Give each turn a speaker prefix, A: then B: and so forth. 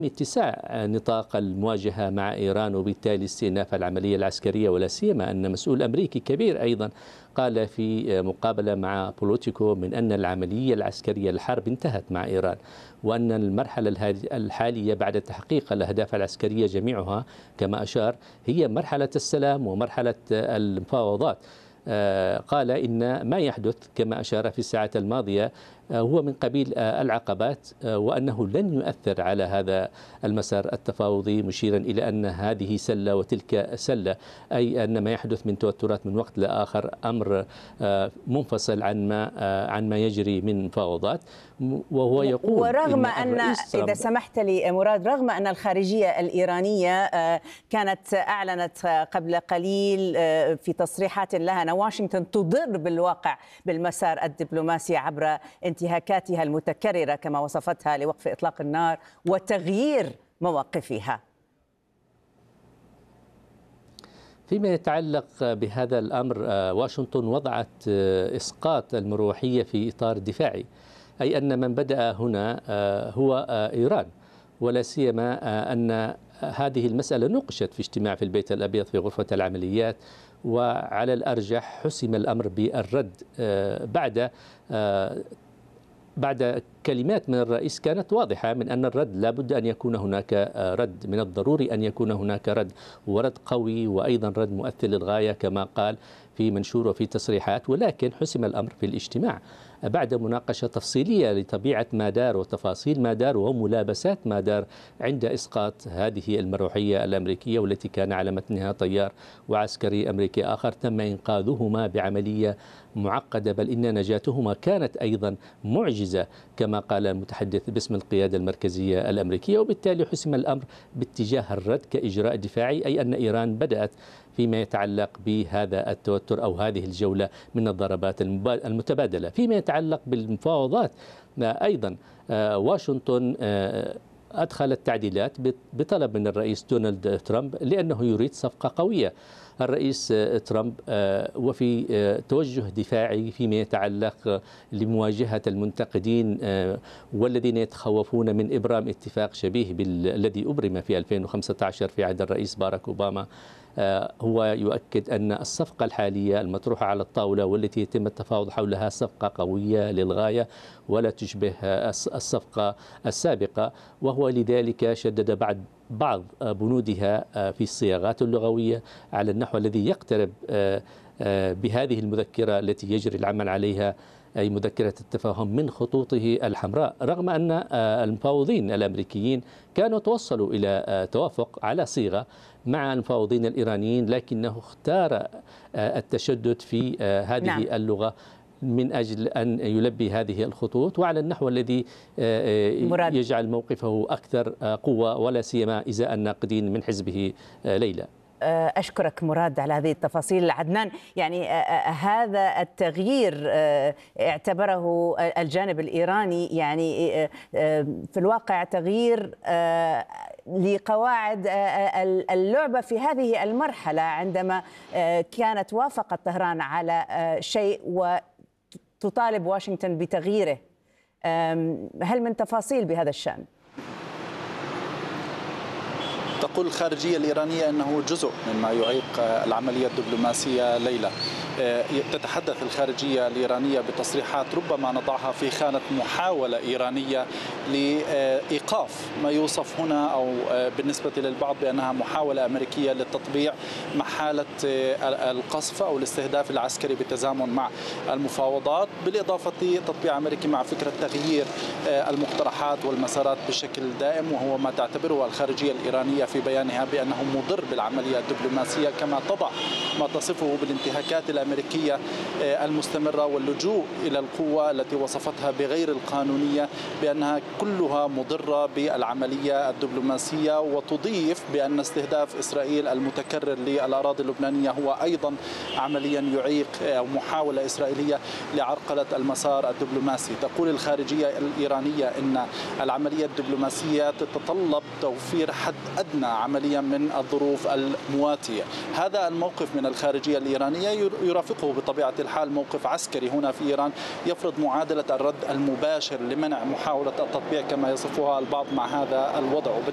A: اتساع نطاق المواجهة مع إيران وبالتالي استئناف العملية العسكرية، ولا سيما أن مسؤول أمريكي كبير أيضا قال في مقابلة مع بوليتيكو من أن العملية العسكرية الحرب انتهت مع إيران، وأن المرحلة الحالية بعد تحقيق الأهداف العسكرية جميعها كما أشار هي مرحلة السلام ومرحلة المفاوضات. قال إن ما يحدث كما أشار في الساعات الماضية هو من قبيل العقبات، وأنه لن يؤثر على هذا المسار التفاوضي، مشيرا إلى أن هذه سلة وتلك سلة، أي أن ما يحدث من توترات من وقت لآخر أمر منفصل عن ما يجري من مفاوضات. وهو يقول
B: ورغم أن إذا سمحت لي مراد، رغم أن الخارجية الإيرانية كانت أعلنت قبل قليل في تصريحات لها أن واشنطن تضر بالواقع بالمسار الدبلوماسي عبر انتهاكاتها المتكررة كما وصفتها لوقف إطلاق النار وتغيير مواقفها.
A: فيما يتعلق بهذا الأمر، واشنطن وضعت إسقاط المروحية في إطار دفاعي، أي أن من بدأ هنا هو إيران، ولا سيما أن هذه المسألة نوقشت في اجتماع في البيت الأبيض في غرفة العمليات، وعلى الأرجح حسم الأمر بالرد بعد كلمات من الرئيس كانت واضحة من أن الرد لا بد أن يكون هناك رد، من الضروري أن يكون هناك رد، ورد قوي وأيضا رد مؤثر للغاية كما قال في منشور وفي تصريحات. ولكن حسم الأمر في الاجتماع بعد مناقشة تفصيلية لطبيعة ما دار وتفاصيل ما دار وملابسات ما دار عند إسقاط هذه المروحية الأمريكية، والتي كان على متنها طيار وعسكري أمريكي آخر تم إنقاذهما بعملية معقدة، بل إن نجاتهما كانت أيضا معجزة كما قال المتحدث باسم القيادة المركزية الأمريكية. وبالتالي حسم الأمر باتجاه الرد كإجراء دفاعي، أي أن إيران بدأت فيما يتعلق بهذا التوتر أو هذه الجولة من الضربات المتبادلة. فيما يتعلق بالمفاوضات أيضا واشنطن أدخلت تعديلات بطلب من الرئيس دونالد ترامب لأنه يريد صفقة قوية. الرئيس ترامب وفي توجه دفاعي فيما يتعلق لمواجهة المنتقدين والذين يتخوفون من إبرام اتفاق شبيه بالذي أبرم في 2015 في عهد الرئيس باراك أوباما. هو يؤكد أن الصفقة الحالية المطروحة على الطاولة والتي يتم التفاوض حولها صفقة قوية للغاية ولا تشبه الصفقة السابقة، وهو لذلك شدد بعض بنودها في الصياغات اللغوية على النحو الذي يقترب بهذه المذكرة التي يجري العمل عليها، أي مذكرة التفاهم من خطوطه الحمراء، رغم أن المفاوضين الأمريكيين كانوا توصلوا إلى توافق على صيغة مع المفاوضين الإيرانيين، لكنه اختار التشدد في هذه اللغة من أجل أن يلبي هذه الخطوط وعلى النحو الذي يجعل موقفه أكثر قوة، ولا سيما إزاء الناقدين من حزبه ليلى.
B: أشكرك مراد على هذه التفاصيل. عدنان، يعني هذا التغيير اعتبره الجانب الإيراني يعني في الواقع تغيير لقواعد اللعبة في هذه المرحلة، عندما كانت وافقت طهران على شيء وتطالب واشنطن بتغييره. هل من تفاصيل بهذا الشأن؟
C: تقول الخارجية الإيرانية أنه جزء مما يعيق العملية الدبلوماسية ليلى. تتحدث الخارجية الإيرانية بتصريحات ربما نضعها في خانة محاولة إيرانية لإيقاف ما يوصف هنا أو بالنسبة للبعض بأنها محاولة أمريكية للتطبيع مع حالة القصف أو الاستهداف العسكري بالتزامن مع المفاوضات، بالإضافة لتطبيع أمريكي مع فكرة تغيير المقترحات والمسارات بشكل دائم، وهو ما تعتبره الخارجية الإيرانية في بيانها بأنه مضر بالعملية الدبلوماسية، كما تضع ما تصفه بالانتهاكات الأمريكية المستمرة واللجوء إلى القوة التي وصفتها بغير القانونية بأنها كلها مضرة بالعملية الدبلوماسية، وتضيف بأن استهداف إسرائيل المتكرر للأراضي اللبنانية هو أيضا عمليا يعيق أو محاولة إسرائيلية لعرقلة المسار الدبلوماسي. تقول الخارجية الإيرانية أن العملية الدبلوماسية تتطلب توفير حد أدنى عمليا من الظروف المواتية. هذا الموقف من الخارجية الإيرانية يرافقه بطبيعة الحال موقف عسكري هنا في إيران يفرض معادلة الرد المباشر لمنع محاولة التطبيع كما يصفها البعض مع هذا الوضع.